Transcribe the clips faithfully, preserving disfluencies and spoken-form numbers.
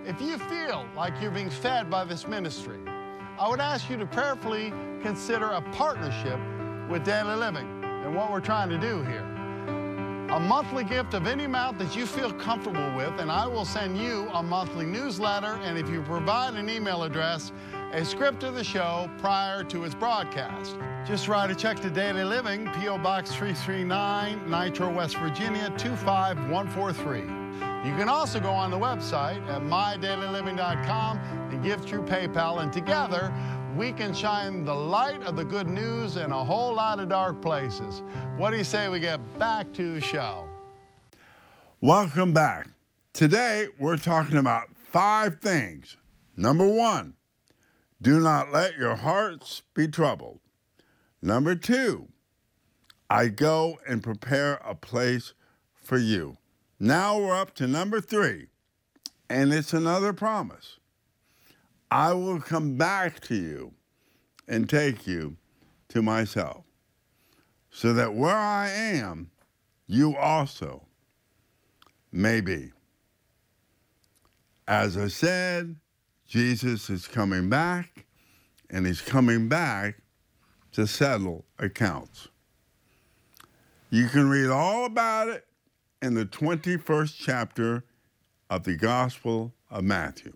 If you feel like you're being fed by this ministry, I would ask you to prayerfully consider a partnership with Daily Living and what we're trying to do here. A monthly gift of any amount that you feel comfortable with, and I will send you a monthly newsletter, and if you provide an email address, a script of the show prior to its broadcast. Just write a check to Daily Living, P O Box three three nine, Nitro, West Virginia, two five one four three. You can also go on the website at my daily living dot com and give through PayPal, and together we can shine the light of the good news in a whole lot of dark places. What do you say we get back to the show? Welcome back. Today we're talking about five things. Number one, do not let your hearts be troubled. Number two, I go and prepare a place for you. Now we're up to number three, and it's another promise. I will come back to you and take you to myself, so that where I am, you also may be. As I said, Jesus is coming back, and he's coming back to settle accounts. You can read all about it in the twenty-first chapter of the Gospel of Matthew.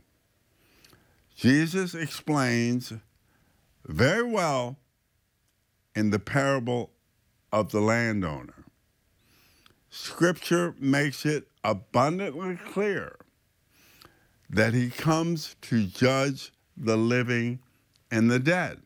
Jesus explains very well in the parable of the landowner. Scripture makes it abundantly clear that he comes to judge the living and the dead.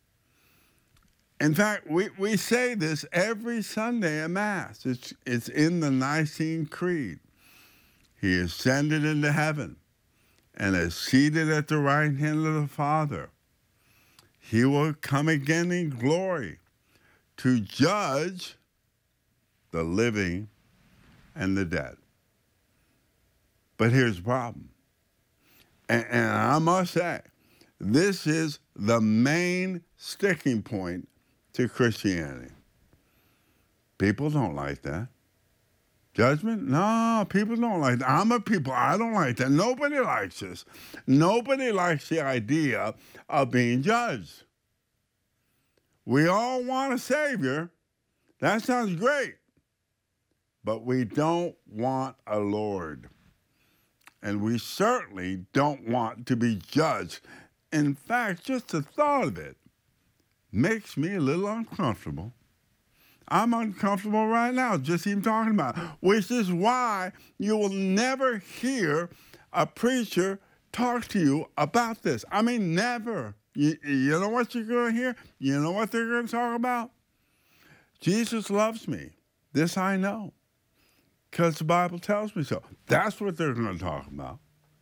In fact, we, we say this every Sunday at Mass. It's, it's in the Nicene Creed. He ascended into heaven and is seated at the right hand of the Father. He will come again in glory to judge the living and the dead. But here's the problem. And, and I must say, this is the main sticking point to Christianity. People don't like that. Judgment? No, people don't like that. I'm a people. I don't like that. Nobody likes this. Nobody likes the idea of being judged. We all want a savior. That sounds great. But we don't want a Lord. And we certainly don't want to be judged. In fact, just the thought of it makes me a little uncomfortable. I'm uncomfortable right now, just even talking about it, which is why you will never hear a preacher talk to you about this. I mean, never. You, you know what you're going to hear? You know what they're going to talk about? Jesus loves me. This I know, because the Bible tells me so. That's what they're going to talk about.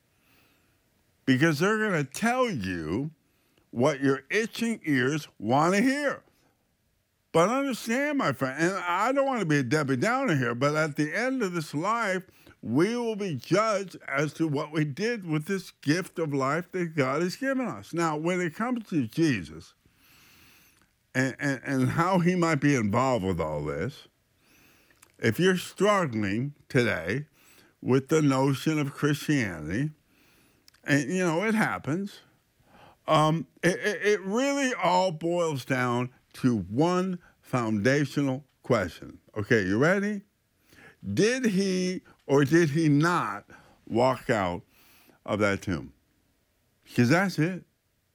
Because they're going to tell you what your itching ears want to hear. But understand, my friend, and I don't want to be a Debbie Downer here, but at the end of this life, we will be judged as to what we did with this gift of life that God has given us. Now, when it comes to Jesus and, and, and how he might be involved with all this, if you're struggling today with the notion of Christianity, and, you know, it happens, um, it, it really all boils down to one foundational question. Okay, you ready? Did he or did he not walk out of that tomb? Because that's it.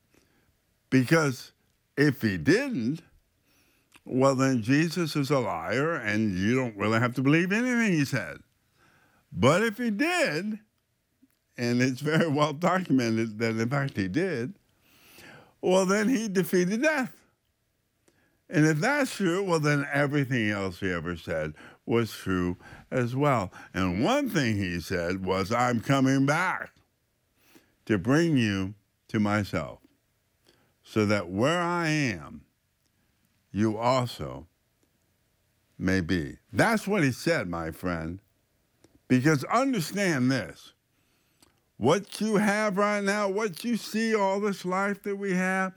Because if he didn't, well, then Jesus is a liar and you don't really have to believe anything he said. But if he did, and it's very well documented that in fact he did, well, then he defeated death. And if that's true, well, then everything else he ever said was true as well. And one thing he said was, I'm coming back to bring you to myself, so that where I am, you also may be. That's what he said, my friend. Because understand this, what you have right now, what you see, all this life that we have,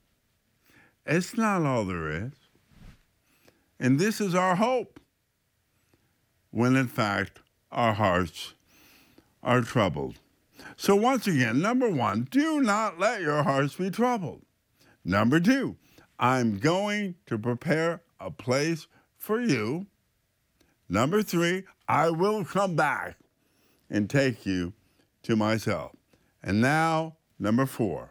it's not all there is. And this is our hope, when in fact our hearts are troubled. So once again, number one, do not let your hearts be troubled. Number two, I'm going to prepare a place for you. Number three, I will come back and take you to myself. And now, number four,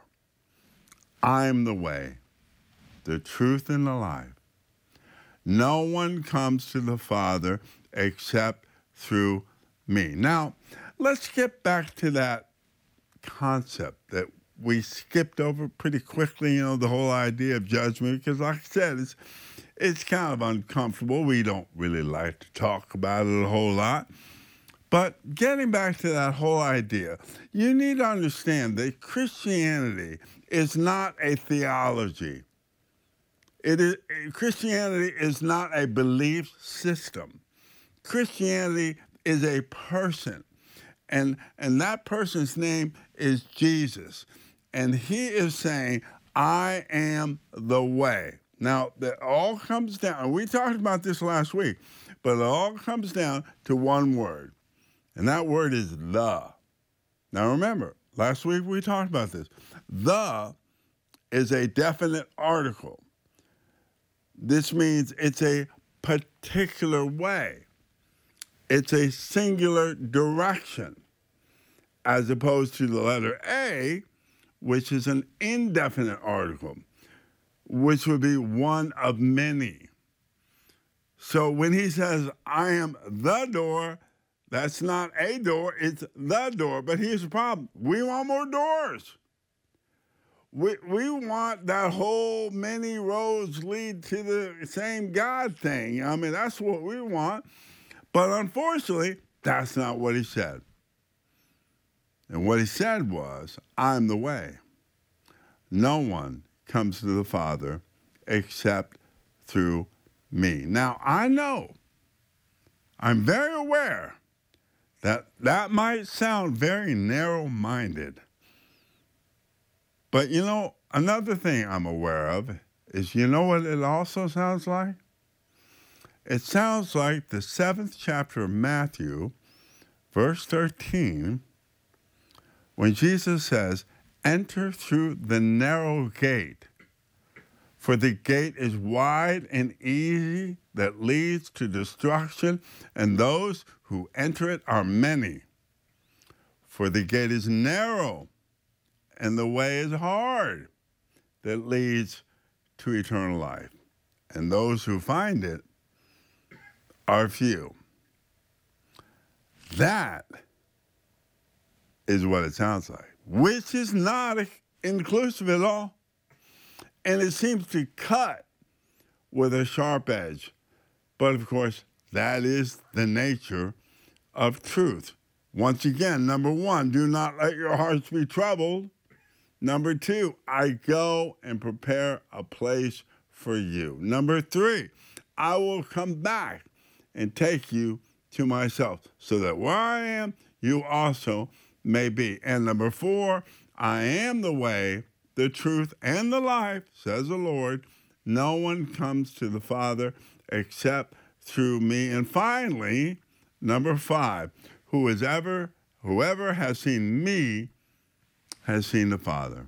I'm the way, the truth, and the life. No one comes to the Father except through me. Now, let's get back to that concept that we skipped over pretty quickly, you know, the whole idea of judgment, because like I said, it's, it's kind of uncomfortable. We don't really like to talk about it a whole lot. But getting back to that whole idea, you need to understand that Christianity is not a theology. It is, Christianity is not a belief system. Christianity is a person, and, and that person's name is Jesus. And he is saying, I am the way. Now, that all comes down, and we talked about this last week, but it all comes down to one word, and that word is the. Now remember, last week we talked about this. The is a definite article. This means it's a particular way. It's a singular direction, as opposed to the letter A, which is an indefinite article, which would be one of many. So when he says, I am the door, that's not a door, it's the door. But here's the problem. We want more doors. We, we want that whole many roads lead to the same God thing. I mean, that's what we want. But unfortunately, that's not what he said. And what he said was, I'm the way. No one comes to the Father except through me. Now, I know, I'm very aware that that might sound very narrow-minded. But, you know, another thing I'm aware of is, you know what it also sounds like? It sounds like the seventh chapter of Matthew, verse thirteen, when Jesus says, enter through the narrow gate, for the gate is wide and easy that leads to destruction, and those who enter it are many. For the gate is narrow, and the way is hard that leads to eternal life, and those who find it are few. That is what it sounds like, which is not inclusive at all. And it seems to cut with a sharp edge. But of course, that is the nature of truth. Once again, number one, do not let your hearts be troubled. Number two, I go and prepare a place for you. Number three, I will come back and take you to myself, so that where I am, you also may be. And number four, I am the way, the truth, and the life, says the Lord. No one comes to the Father except through me. And finally, number five, who is ever, whoever has seen me has seen the Father.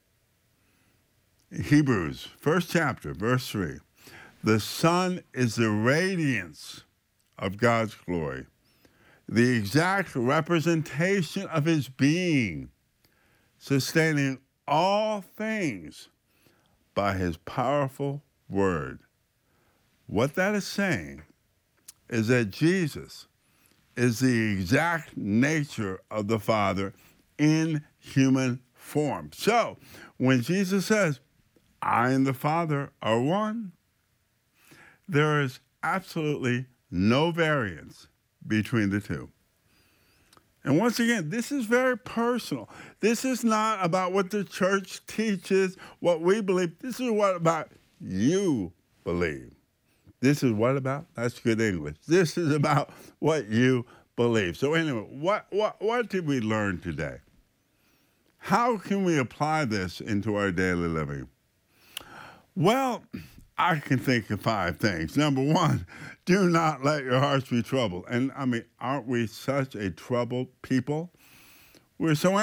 Hebrews, first chapter, verse three. The Son is the radiance of God's glory, the exact representation of his being, sustaining all things by his powerful word. What that is saying is that Jesus is the exact nature of the Father in human form. So when Jesus says, I and the Father are one, there is absolutely no variance between the two. And once again, this is very personal. This is not about what the church teaches, what we believe. This is what about you believe. This is what about? That's good English. This is about what you believe. So anyway, what, what, what did we learn today? How can we apply this into our daily living? Well, I can think of five things. Number one, do not let your hearts be troubled. And I mean, aren't we such a troubled people? we're so